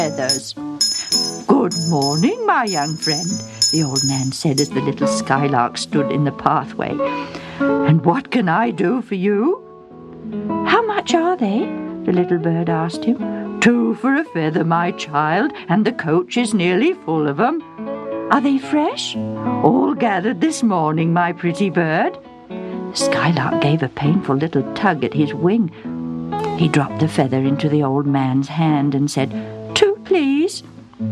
feathers. "Good morning, my young friend," the old man said as the little skylark stood in the pathway. "And what can I do for you?" "How much are they?" the little bird asked him. "2 for a feather, my child, and the coach is nearly full of 'em." "Are they fresh?" "All gathered this morning, my pretty bird." The skylark gave a painful little tug at his wing. He dropped the feather into the old man's hand and said, "2, please."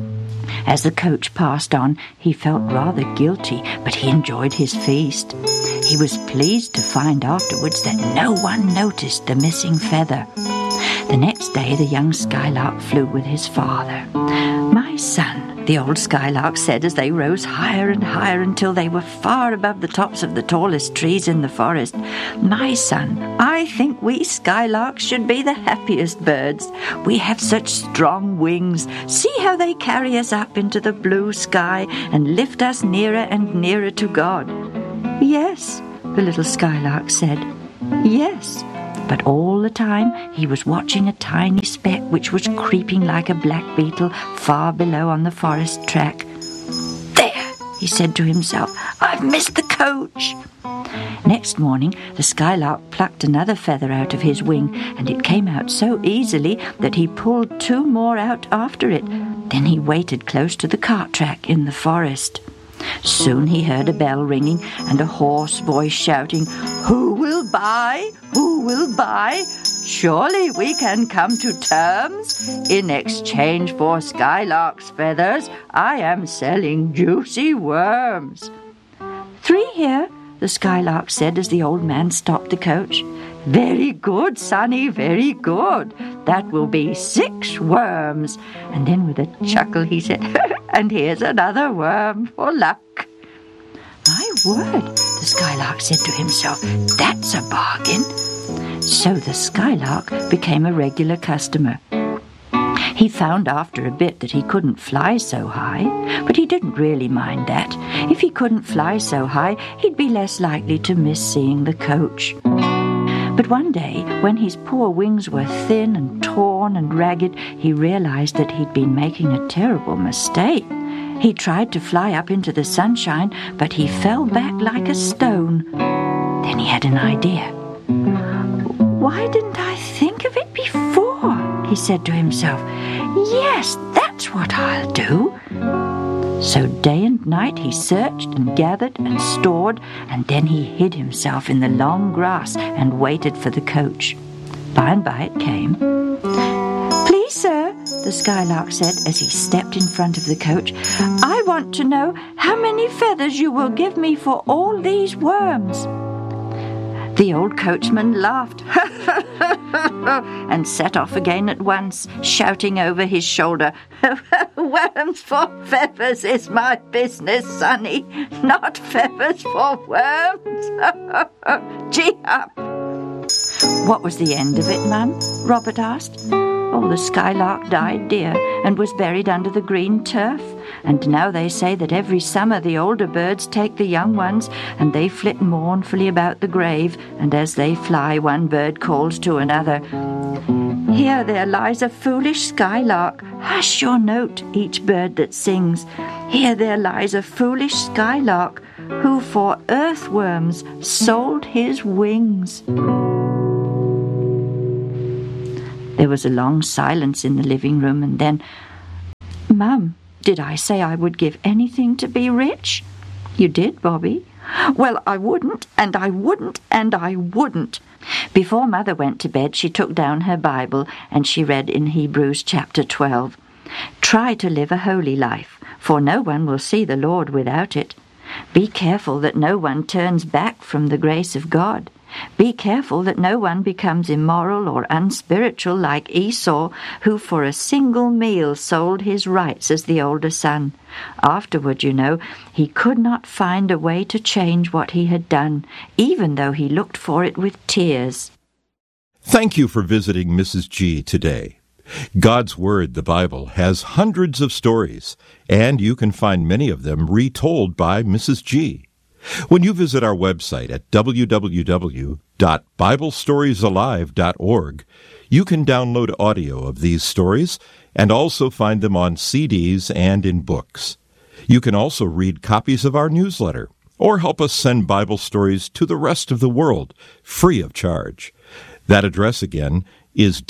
As the coach passed on, he felt rather guilty, but he enjoyed his feast. He was pleased to find afterwards that no one noticed the missing feather. The next day the young skylark flew with his father. "My son," the old skylark said as they rose higher and higher until they were far above the tops of the tallest trees in the forest, "my son, I think we skylarks should be the happiest birds. We have such strong wings. See how they carry us up into the blue sky and lift us nearer and nearer to God." "Yes," the little skylark said. "Yes." But all the time he was watching a tiny speck which was creeping like a black beetle far below on the forest track. "There," he said to himself, "I've missed the coach." Next morning the skylark plucked another feather out of his wing, and it came out so easily that he pulled 2 more out after it. Then he waited close to the cart track in the forest. Soon he heard a bell ringing and a hoarse voice shouting, "Who will buy? Who will buy? Surely we can come to terms. In exchange for skylark's feathers, I am selling juicy worms." "3 here," the skylark said as the old man stopped the coach. "Very good, sonny, very good. That will be 6 worms." And then with a chuckle he said, "And here's another worm for luck." "My word," the skylark said to himself, "that's a bargain." So the skylark became a regular customer. He found after a bit that he couldn't fly so high, but he didn't really mind that. If he couldn't fly so high, he'd be less likely to miss seeing the coach. But one day, when his poor wings were thin and torn and ragged, he realized that he'd been making a terrible mistake. He tried to fly up into the sunshine, but he fell back like a stone. Then he had an idea. "Why didn't I think of it before?" he said to himself. "Yes, that's what I'll do." So day and night he searched and gathered and stored, and then he hid himself in the long grass and waited for the coach. By and by it came. "Please, sir," the skylark said as he stepped in front of the coach, "I want to know how many feathers you will give me for all these worms." The old coachman laughed and set off again at once, shouting over his shoulder, "Worms for feathers is my business, sonny, not feathers for worms." Gee up! "What was the end of it, Mum?" Robert asked. "Oh, the skylark died, dear, and was buried under the green turf. And now they say that every summer the older birds take the young ones, and they flit mournfully about the grave, and as they fly, one bird calls to another, 'Here there lies a foolish skylark. Hush your note, each bird that sings. Here there lies a foolish skylark, who for earthworms sold his wings.'" There was a long silence in the living room, and then, "Mum, did I say I would give anything to be rich?" "You did, Bobby." "Well, I wouldn't, and I wouldn't, and I wouldn't." Before Mother went to bed, she took down her Bible and she read in Hebrews chapter 12, "Try to live a holy life, for no one will see the Lord without it. Be careful that no one turns back from the grace of God. Be careful that no one becomes immoral or unspiritual like Esau, who for a single meal sold his rights as the older son. Afterward, you know, he could not find a way to change what he had done, even though he looked for it with tears." Thank you for visiting Mrs. G today. God's Word, the Bible, has hundreds of stories, and you can find many of them retold by Mrs. G. When you visit our website at www.biblestoriesalive.org, you can download audio of these stories and also find them on CDs and in books. You can also read copies of our newsletter or help us send Bible stories to the rest of the world free of charge. That address again is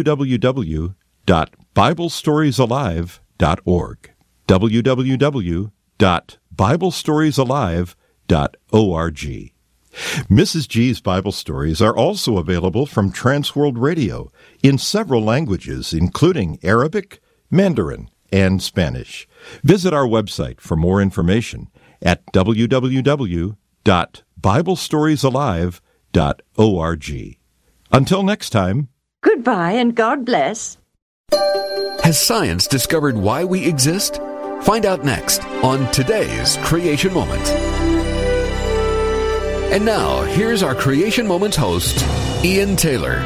www.biblestoriesalive.org. www.biblestoriesalive.org. Mrs. G's Bible stories are also available from Transworld Radio in several languages, including Arabic, Mandarin, and Spanish. Visit our website for more information at www.biblestoriesalive.org. Until next time. Goodbye and God bless. Has science discovered why we exist? Find out next on today's Creation Moment. And now, here's our Creation Moments host, Ian Taylor.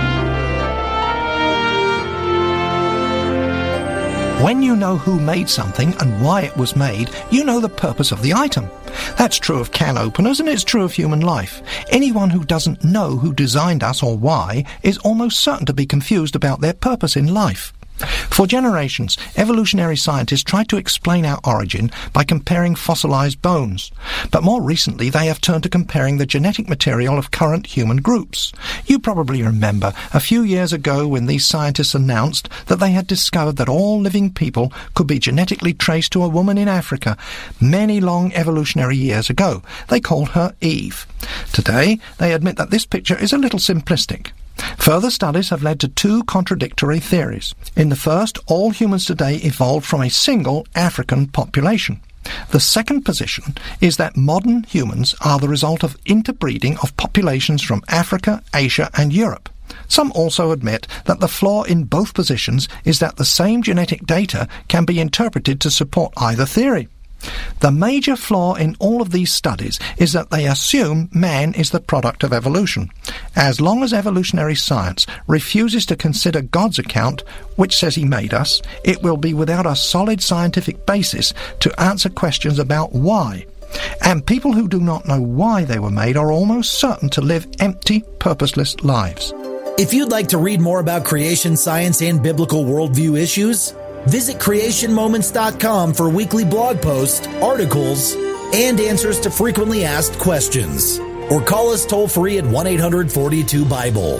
When you know who made something and why it was made, you know the purpose of the item. That's true of can openers and it's true of human life. Anyone who doesn't know who designed us or why is almost certain to be confused about their purpose in life. For generations, evolutionary scientists tried to explain our origin by comparing fossilized bones. But more recently, they have turned to comparing the genetic material of current human groups. You probably remember a few years ago when these scientists announced that they had discovered that all living people could be genetically traced to a woman in Africa many long evolutionary years ago. They called her Eve. Today, they admit that this picture is a little simplistic. Further studies have led to two contradictory theories. In the first, all humans today evolved from a single African population. The second position is that modern humans are the result of interbreeding of populations from Africa, Asia, and Europe. Some also admit that the flaw in both positions is that the same genetic data can be interpreted to support either theory. The major flaw in all of these studies is that they assume man is the product of evolution. As long as evolutionary science refuses to consider God's account, which says he made us, it will be without a solid scientific basis to answer questions about why. And people who do not know why they were made are almost certain to live empty, purposeless lives. If you'd like to read more about creation science and biblical worldview issues, visit creationmoments.com for weekly blog posts, articles, and answers to frequently asked questions. Or call us toll-free at 1-800-42-BIBLE.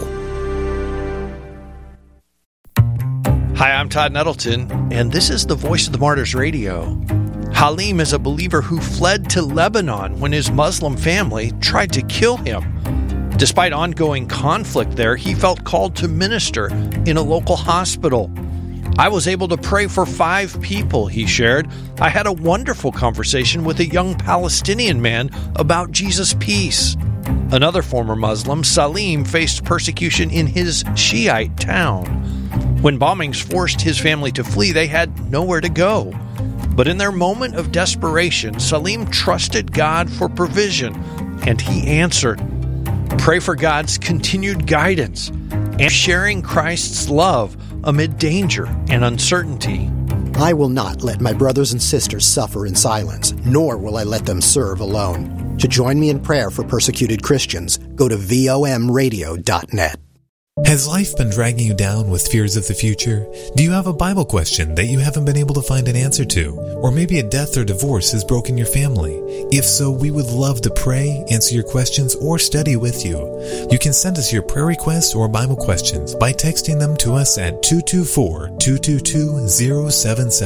Hi, I'm Todd Nettleton, and this is the Voice of the Martyrs Radio. Halim is a believer who fled to Lebanon when his Muslim family tried to kill him. Despite ongoing conflict there, he felt called to minister in a local hospital. I was able to pray for 5 people, he shared. I had a wonderful conversation with a young Palestinian man about Jesus' peace. Another former Muslim, Salim, faced persecution in his Shiite town. When bombings forced his family to flee, they had nowhere to go. But in their moment of desperation, Salim trusted God for provision, and he answered. Pray for God's continued guidance and sharing Christ's love amid danger and uncertainty. I will not let my brothers and sisters suffer in silence, nor will I let them serve alone. To join me in prayer for persecuted Christians, go to vomradio.net. Has life been dragging you down with fears of the future? Do you have a Bible question that you haven't been able to find an answer to? Or maybe a death or divorce has broken your family? If so, we would love to pray, answer your questions, or study with you. You can send us your prayer requests or Bible questions by texting them to us at 224-222-077.